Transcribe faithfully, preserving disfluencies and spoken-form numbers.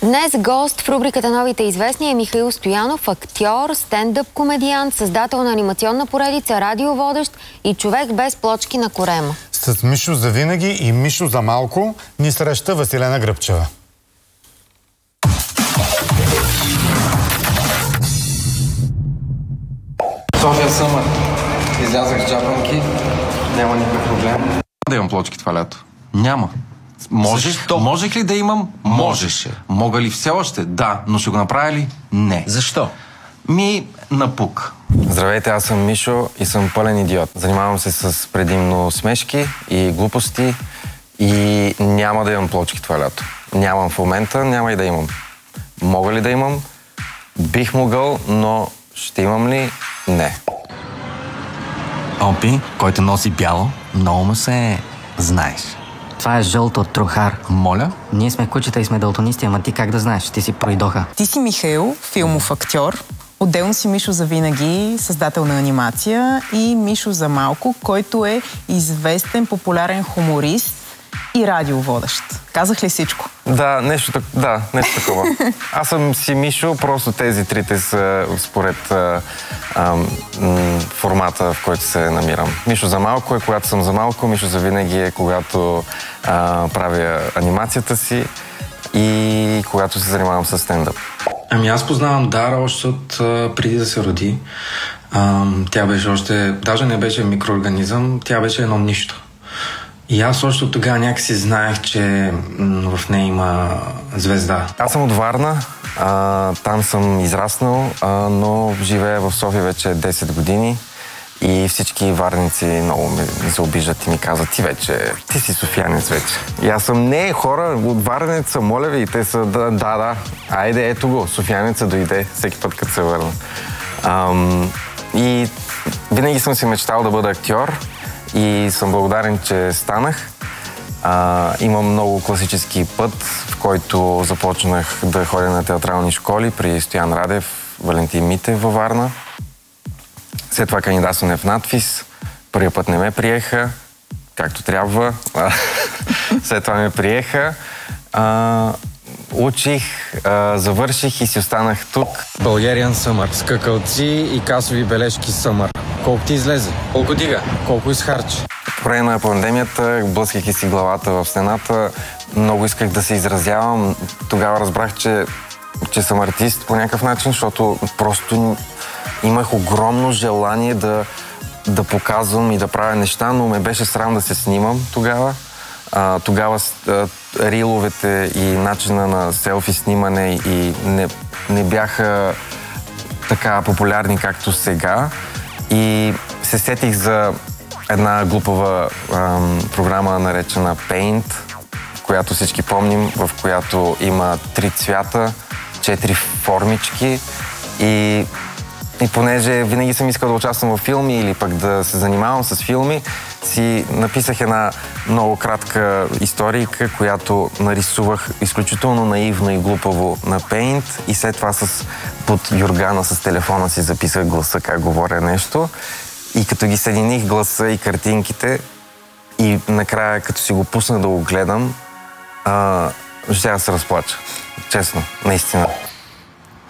Днес гост в рубриката Новите известни е Михаил Стоянов, актьор, стендъп комедиант, създател на анимационна поредица, радиоводещ и човек без плочки на корема. С Мишо за винаги и Мишо за малко ни среща Василена Гръбчева. София Съмър. Излязах с джапанки, няма никакъв проблем. Да имам плочки това лято? Няма. Можеш, можех ли да имам? Можеше. Мога ли все още? Да. Но ще го направя ли? Не. Защо? Ми, напук. Здравейте, аз съм Мишо и съм пълен идиот. Занимавам се с предимно смешки и глупости и няма да имам плочки това лято. Нямам в момента, няма и да имам. Мога ли да имам? Бих могъл, но ще имам ли? Не. Опи, който носи бяло, много му се знаеш. Това е жълто от трохар. Моля? Ние сме кучета и сме далтонисти, ама ти как да знаеш? Ти си пройдоха. Ти си Михаил, филмов актьор. Отделно си Мишо за винаги, създател на анимация, и Мишо за малко, който е известен, популярен хуморист и радиоводещ. Казах ли всичко? Да, нещо, да, нещо такова. Аз съм си Мишо, просто тези трите са според а, а, м, формата, в който се намирам. Мишо за малко е когато съм за малко, Мишо за винаги е когато а, правя анимацията си и когато се занимавам с стендъп. Ами аз познавам Дара още от а, преди да се роди. А, тя беше още, даже не беше микроорганизъм, тя беше едно нищо. И аз още от тогава някакси знаех, че м, в нея има звезда. Аз съм от Варна, а, там съм израснал, а, но живея в София вече десет години и всички варници много ми се обиждат и ми казват: ти вече, ти си софиянец вече. И аз съм: не, хора, от Варнец са, моля ви, и те са: да, да, да, айде, ето го, софиянеца дойде всеки път, като се върна. Ам, и винаги съм си мечтал да бъда актьор и съм благодарен, че станах. А, имам много класически път, в който започнах да ходя на театрални школи при Стоян Радев, Валентин Митев във Варна. След това кандидатстване в надфис. Първият път не ме приеха, както трябва. След това ме приеха. А, учих, а, завърших и си останах тук. Bulgarian Summer. Скакалци и касови бележки Summer. Колко ти излезе? Колко дига? Колко изхарчи? По време на пандемията, блъскайки си главата в стената, много исках да се изразявам. Тогава разбрах, че, че съм артист по някакъв начин, защото просто имах огромно желание да, да показвам и да правя неща, но ме беше срам да се снимам тогава. А, тогава а, риловете и начина на селфи снимане и не, не бяха така популярни, както сега. И се сетих за една глупава ам, програма, наречена Paint, която всички помним, в която има три цвята, четири формички и, и понеже винаги съм искал да участвам в филми или пък да се занимавам с филми, си написах една много кратка историйка, която нарисувах изключително наивно и глупаво на Paint и след това с, под юргана с телефона си записах гласа, как говоря нещо. И като ги съединих гласа и картинките и накрая, като си го пусна да го гледам, а, ще да се разплача. Честно, наистина.